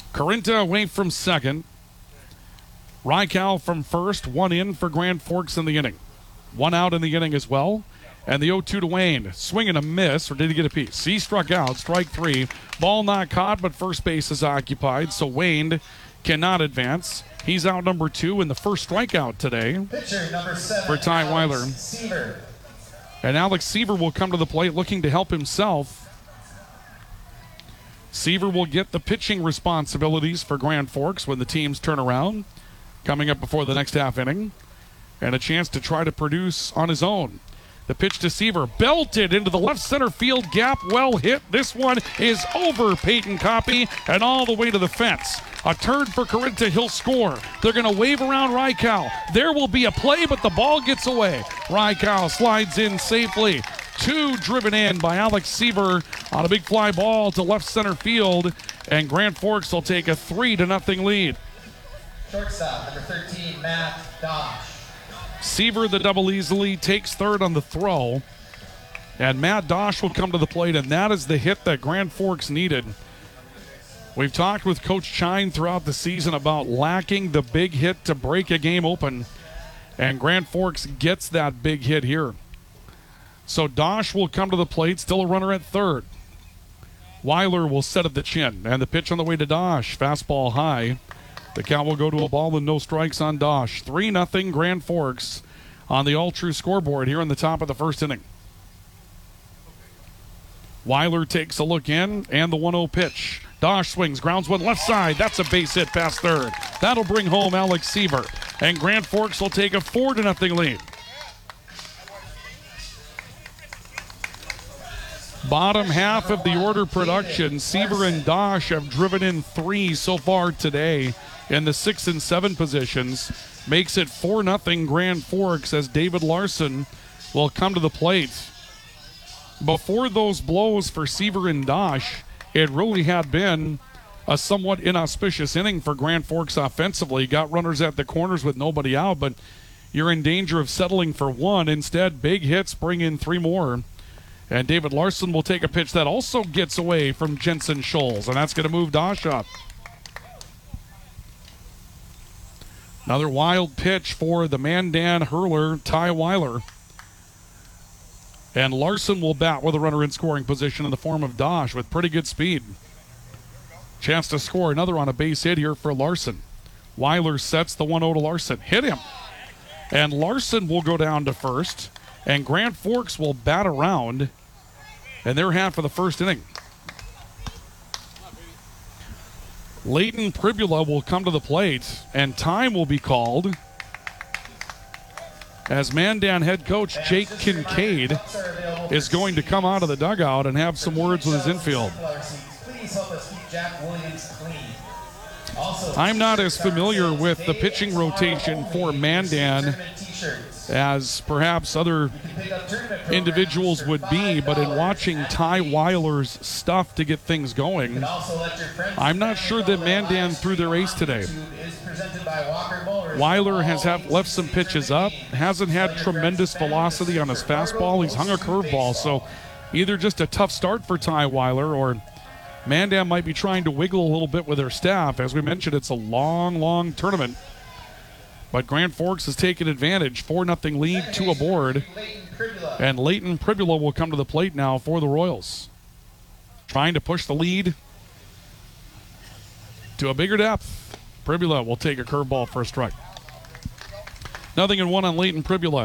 Corinta away from second. Rycal from first. One in for Grand Forks in the inning. One out in the inning as well. And the 0-2 to Wayne. Swing and a miss, or did he get a piece? He struck out, strike three. Ball not caught, but first base is occupied, so Wayne cannot advance. He's out number 2 in the first strikeout today. Pitcher number 7 for Ty Weiler. Seaver. And Alex Seaver will come to the plate looking to help himself. Seaver will get the pitching responsibilities for Grand Forks when the teams turn around, coming up before the next half inning, and a chance to try to produce on his own. The pitch to Seaver, belted into the left center field gap, well hit. This one is over Peyton Coppy and all the way to the fence. A turn for Corinta, he'll score. They're going to wave around Rycal. There will be a play, but the ball gets away. Rycal slides in safely. 2 driven in by Alex Seaver on a big fly ball to left center field, and Grand Forks will take a 3-0 lead. Shortstop number 13, Matt Dosh. Seaver, the double easily, takes third on the throw. And Matt Dosh will come to the plate, and that is the hit that Grand Forks needed. We've talked with Coach Chine throughout the season about lacking the big hit to break a game open, and Grand Forks gets that big hit here. So Dosh will come to the plate, still a runner at third. Weiler will set at the chin, and the pitch on the way to Dosh, fastball high. The count will go to a ball and no strikes on Dosh. 3-0 Grand Forks on the all-true scoreboard here in the top of the first inning. Weiler takes a look in, and the 1-0 pitch. Dosh swings, grounds one left side. That's a base hit past third. That'll bring home Alex Seaver, and Grand Forks will take a 4-0 lead. Bottom half of the order production, Seaver and Dosh have driven in 3 so far today in the 6 and 7 positions. Makes it 4-0 Grand Forks as David Larson will come to the plate. Before those blows for Seaver and Dosh, it really had been a somewhat inauspicious inning for Grand Forks offensively. Got runners at the corners with nobody out, but you're in danger of settling for 1. Instead, big hits bring in 3 more. And David Larson will take a pitch that also gets away from Jensen Scholes, and that's going to move Dosh up. Another wild pitch for the Mandan hurler, Ty Weiler. And Larson will bat with a runner in scoring position in the form of Dosh with pretty good speed. Chance to score another on a base hit here for Larson. Weiler sets the 1-0 to Larson. Hit him. And Larson will go down to first. And Grand Forks will bat around in their half of the first inning. Leighton Pribula will come to the plate, and time will be called as Mandan head coach Jake Kincaid is going to come out of the dugout and have some words with his infield. I'm not as familiar with the pitching rotation for Mandan as perhaps other individuals would be, but in watching Ty Weiler's stuff to get things going, I'm not sure that Mandan threw their ace today. Weiler has left some pitches up, hasn't had tremendous velocity on his fastball. He's hung a curveball, so either just a tough start for Ty Weiler or Mandan might be trying to wiggle a little bit with their staff. As we mentioned, it's a long tournament. But Grand Forks has taken advantage. 4-0 lead, 2 aboard. And Leighton Pribula will come to the plate now for the Royals. Trying to push the lead to a bigger depth. Pribula will take a curveball for a strike. 0-1 on Leighton Pribula.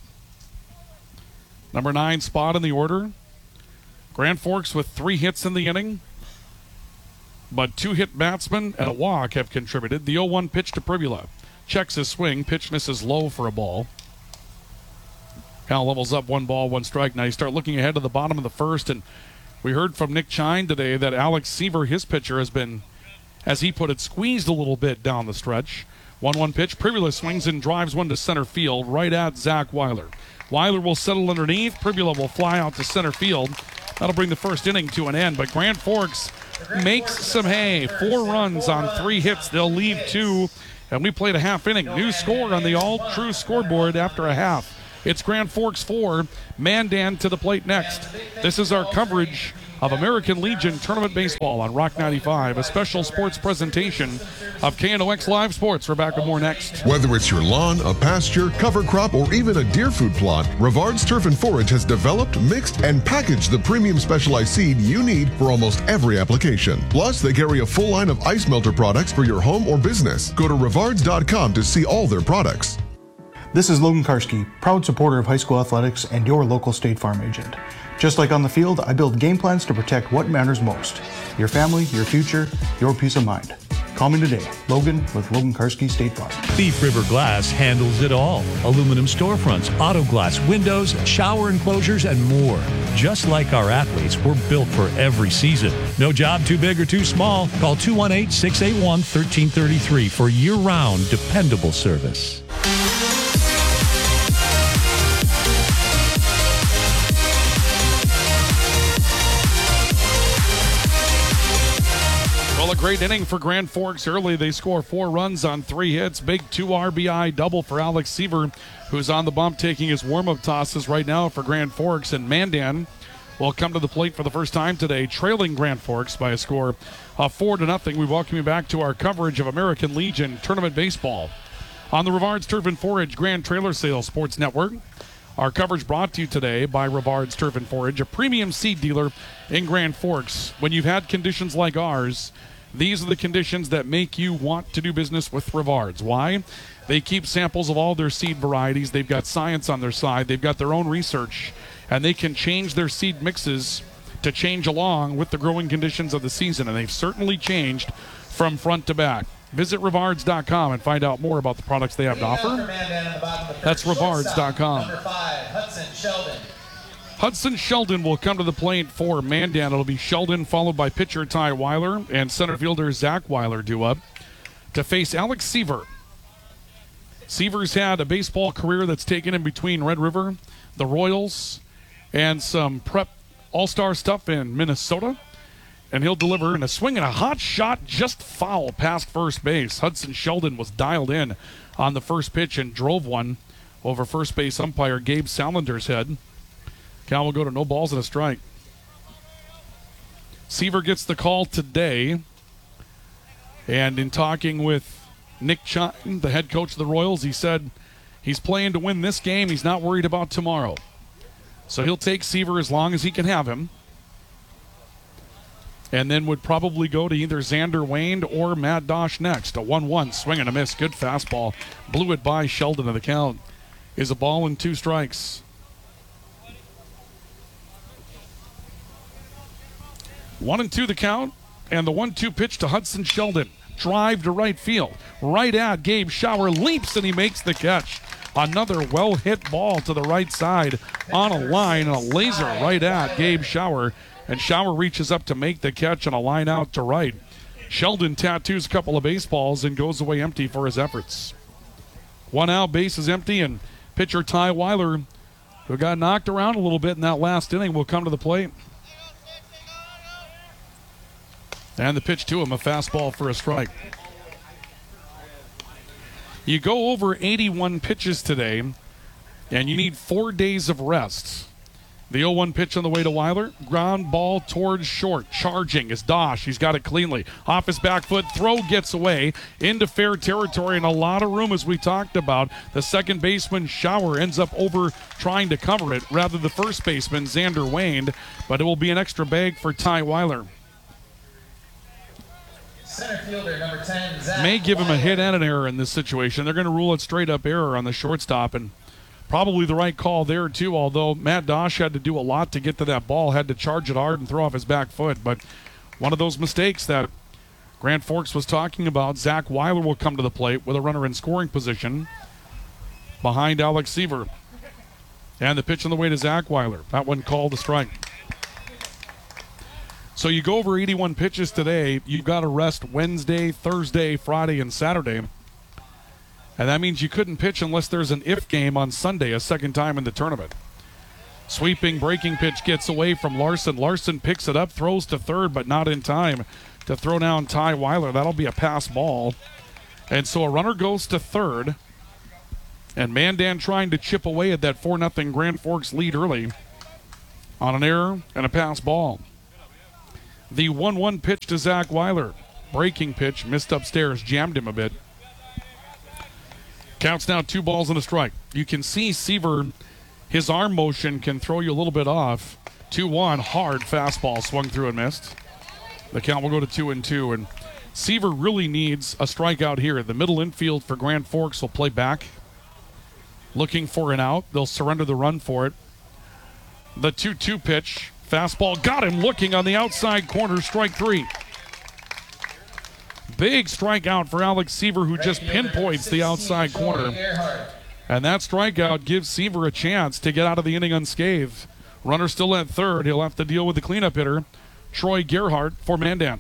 Number 9 spot in the order. Grand Forks with 3 hits in the inning. But 2 hit batsmen and a walk have contributed. The 0-1 pitch to Pribula. Checks his swing. Pitch misses low for a ball. Cal levels up 1 ball, 1 strike. Now you start looking ahead to the bottom of the first, and we heard from Nick Chine today that Alex Seaver, his pitcher, has been, as he put it, squeezed a little bit down the stretch. 1-1 pitch. Pribula swings and drives one to center field right at Zach Weiler. Weiler will settle underneath. Pribula will fly out to center field. That'll bring the first inning to an end, but Grand Forks makes some hay. 4 runs on 3 hits. They'll leave 2. And we played a half inning. New score on the all-true scoreboard after a half. It's Grand Forks 4, Mandan to the plate next. This is our coverage of American Legion Tournament Baseball on Rock 95, a special sports presentation of KNOX Live Sports. We're back with more next. Whether it's your lawn, a pasture, cover crop, or even a deer food plot, Rivard's Turf and Forage has developed, mixed, and packaged the premium specialized seed you need for almost every application. Plus, they carry a full line of ice melter products for your home or business. Go to rivards.com to see all their products. This is Logan Karski, proud supporter of high school athletics and your local State Farm agent. Just like on the field, I build game plans to protect what matters most. Your family, your future, your peace of mind. Call me today, Logan with Logan Karski State Farm. Thief River Glass handles it all. Aluminum storefronts, auto glass, windows, shower enclosures, and more. Just like our athletes, we're built for every season. No job too big or too small. Call 218-681-1333 for year-round dependable service. Well, a great inning for Grand Forks early. They score 4 runs on 3 hits. Big 2 RBI double for Alex Seaver, who's on the bump taking his warm-up tosses right now for Grand Forks. And Mandan will come to the plate for the first time today, trailing Grand Forks by a score of 4-0. We welcome you back to our coverage of American Legion Tournament Baseball on the Rivard's Turf and Forage Grand Trailer Sales Sports Network. Our coverage brought to you today by Rivard's Turf and Forage, a premium seed dealer in Grand Forks. When you've had conditions like ours, these are the conditions that make you want to do business with Rivard's. Why? They keep samples of all their seed varieties. They've got science on their side. They've got their own research, and they can change their seed mixes to change along with the growing conditions of the season, and they've certainly changed from front to back. Visit Rivards.com and find out more about the products they have to offer. That's Rivards.com. Number 5, Hudson Sheldon. Hudson Sheldon will come to the plate for Mandan. It'll be Sheldon followed by pitcher Ty Weiler and center fielder Zach Weiler due up to face Alex Seaver. Seaver's had a baseball career that's taken him between Red River, the Royals, and some prep all-star stuff in Minnesota. And he'll deliver in a swing and a hot shot just foul past first base. Hudson Sheldon was dialed in on the first pitch and drove one over first base umpire Gabe Salander's head. Count will go to no balls and a strike. Seaver gets the call today. And in talking with Nick Chine, the head coach of the Royals, he said he's playing to win this game. He's not worried about tomorrow. So he'll take Seaver as long as he can have him. And then would probably go to either Xander Wayne or Matt Dosh next. A 1-1, swing and a miss. Good fastball. Blew it by Sheldon, and the count is a ball and 2 strikes. 1-2 the count, and the 1-2 pitch to Hudson Sheldon. Drive to right field. Right at Gabe Shower, leaps and he makes the catch. Another well-hit ball to the right side on a line, and a laser right at Gabe Shower. And Shower reaches up to make the catch on a line out to right. Sheldon tattoos a couple of baseballs and goes away empty for his efforts. 1 out, base is empty, and pitcher Ty Weiler, who got knocked around a little bit in that last inning, will come to the plate. And the pitch to him, a fastball for a strike. You go over 81 pitches today, and you need 4 days of rest. The 0-1 pitch on the way to Weiler. Ground ball towards short. Charging is Dosh. He's got it cleanly. Off his back foot. Throw gets away into fair territory and a lot of room, as we talked about. The second baseman, Shower, ends up over trying to cover it, rather the first baseman, Xander Wayne. But it will be an extra bag for Ty Weiler. Center fielder, number 10, Zach May give him a hit Weiler. and an error in this situation. They're going to rule it straight up error on the shortstop, and probably the right call there too, although Matt Dosh had to do a lot to get to that ball, had to charge it hard and throw off his back foot. But one of those mistakes that Grand Forks was talking about. Zach Weiler will come to the plate with a runner in scoring position behind Alex Seaver. And the pitch on the way to Zach Weiler. That one called a strike. So you go over 81 pitches today. You've got to rest Wednesday, Thursday, Friday, and Saturday. And that means you couldn't pitch unless there's an if game on Sunday, a second time in the tournament. Sweeping, breaking pitch gets away from Larson. Larson picks it up, throws to third, but not in time to throw down Ty Weiler. That'll be a pass ball. And so a runner goes to third. And Mandan trying to chip away at that 4-0 Grand Forks lead early on an error and a pass ball. The 1-1 pitch to Zach Weiler. Breaking pitch, missed upstairs, jammed him a bit. Counts now 2 balls and a strike. You can see Seaver, his arm motion can throw you a little bit off. 2-1, hard fastball, swung through and missed. The count will go to 2-2, and Seaver really needs a strikeout here. The middle infield for Grand Forks will play back, looking for an out. They'll surrender the run for it. The 2-2 pitch, fastball, got him looking on the outside corner, strike 3. Big strikeout for Alex Seaver, who just pinpoints the outside corner. And that strikeout gives Seaver a chance to get out of the inning unscathed. Runner still at third. He'll have to deal with the cleanup hitter, Troy Gerhardt, for Mandan.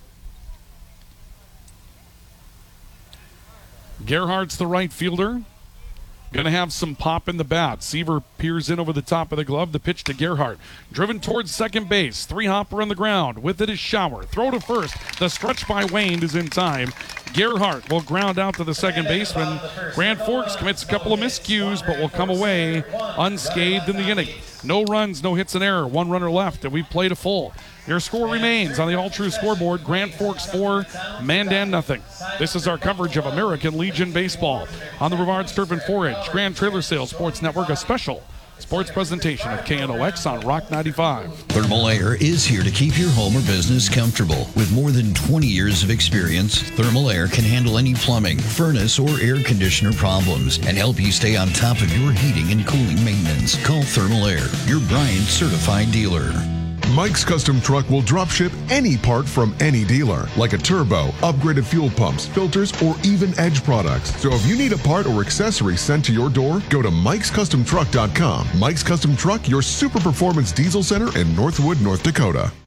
Gerhardt's the right fielder. Going to have some pop in the bat. Seaver peers in over the top of the glove. The pitch to Gerhardt. Driven towards second base. 3-hopper on the ground. With it is Shower. Throw to first. The stretch by Wayne is in time. Gerhardt will ground out to the second baseman. Grand Forks commits a couple of miscues, but will come away unscathed in the inning. No runs, no hits, and error. 1 runner left, and we played a full. Your score remains on the All True scoreboard. Grand Forks 4, Mandan nothing. This is our coverage of American Legion Baseball on the Brevard's Turf and Forage Grand Trailer Sales Sports Network, a special sports presentation of KNOX on Rock 95. Thermal Air is here to keep your home or business comfortable. With more than 20 years of experience, Thermal Air can handle any plumbing, furnace, or air conditioner problems and help you stay on top of your heating and cooling maintenance. Call Thermal Air, your Bryant certified dealer. Mike's Custom Truck will drop ship any part from any dealer, like a turbo, upgraded fuel pumps, filters, or even Edge products. So if you need a part or accessory sent to your door, go to mikescustomtruck.com. Mike's Custom Truck, your super performance diesel center in Northwood, North Dakota.